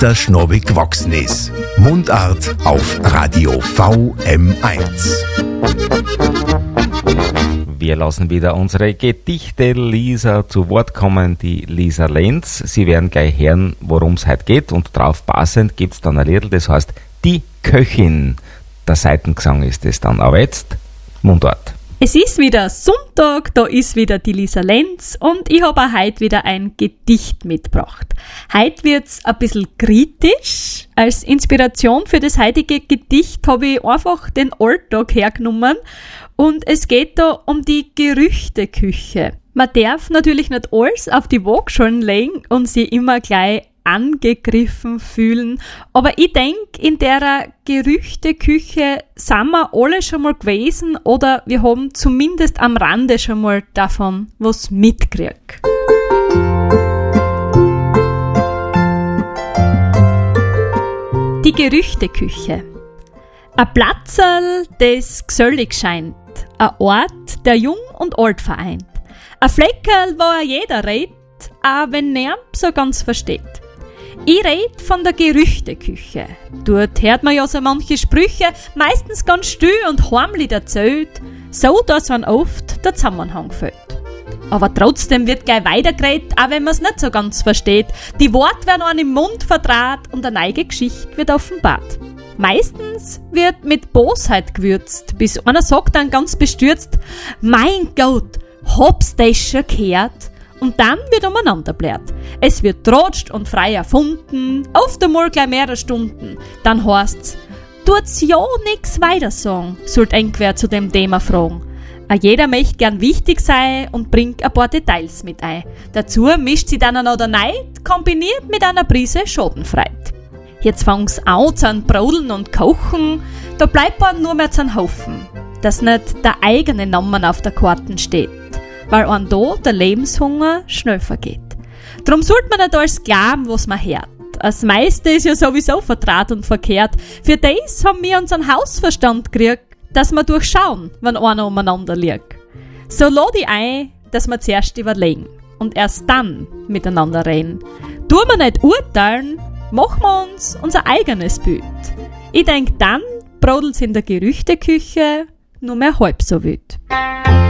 der Schnabel gewachsen ist. Mundart auf Radio VM1. Wir lassen wieder unsere Gedichte-Lisa zu Wort kommen, die Lisa Lenz. Sie werden gleich hören, worum es heute geht, und drauf passend gibt es dann ein Lied, das heißt Die Köchin. Der Seitengesang ist es dann. Aber jetzt Mundart. Es ist wieder Sonntag, da ist wieder die Lisa Lenz und ich habe auch heute wieder ein Gedicht mitgebracht. Heute wird's ein bisschen kritisch. Als Inspiration für das heutige Gedicht habe ich einfach den Alltag hergenommen und es geht da um die Gerüchteküche. Man darf natürlich nicht alles auf die Waagschalen legen und sich immer gleich angegriffen fühlen, aber ich denke, in der Gerüchteküche sind wir alle schon mal gewesen oder wir haben zumindest am Rande schon mal davon was mitgekriegt. Die Gerüchteküche. Ein Platzerl, das gesellig scheint, ein Ort, der Jung und Alt vereint, ein Fleckerl, wo jeder redet, auch wenn niemand so ganz versteht. Ich red von der Gerüchteküche. Dort hört man ja so manche Sprüche, meistens ganz still und heimlich erzählt, so dass man oft der Zusammenhang fehlt. Aber trotzdem wird gleich weitergeredet, auch wenn man es nicht so ganz versteht. Die Worte werden einem im Mund verdraht und eine neue Geschichte wird offenbart. Meistens wird mit Bosheit gewürzt, bis einer sagt dann ganz bestürzt, mein Gott, hab's das schon gehört? Und dann wird umeinander blärt. Es wird trotscht und frei erfunden, oft einmal gleich mehrere Stunden. Dann heisst's, tut's ja nix weiter sagen, sollt irgendwer zu dem Thema fragen. Jeder möchte gern wichtig sein und bringt ein paar Details mit ein. Dazu mischt sie dann noch der Neid, kombiniert mit einer Prise Schadenfreude. Jetzt fangt's an zu Brodeln und Kochen, da bleibt man nur mehr zu Haufen, dass nicht der eigene Name auf der Karten steht, weil einem da der Lebenshunger schnell vergeht. Drum sollte man nicht alles glauben, was man hört. Das meiste ist ja sowieso vertraut und verkehrt. Für das haben wir unseren Hausverstand gekriegt, dass wir durchschauen, wenn einer umeinander liegt. So lade ich ein, dass wir zuerst überlegen und erst dann miteinander reden. Tun wir nicht urteilen, machen wir uns unser eigenes Bild. Ich denk, dann brodelt's in der Gerüchteküche nur mehr halb so wild.